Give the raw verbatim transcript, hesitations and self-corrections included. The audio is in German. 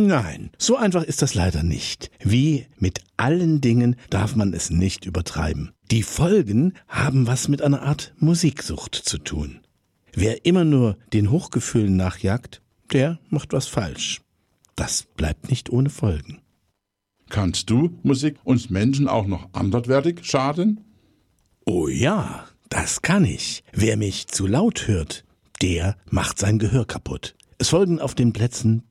Nein, so einfach ist das leider nicht. Wie mit allen Dingen darf man es nicht übertreiben. Die Folgen haben was mit einer Art Musiksucht zu tun. Wer immer nur den Hochgefühlen nachjagt, der macht was falsch. Das bleibt nicht ohne Folgen. Kannst du Musik uns Menschen auch noch anderweitig schaden? Oh ja, das kann ich. Wer mich zu laut hört, der macht sein Gehör kaputt. Es folgen auf den Plätzen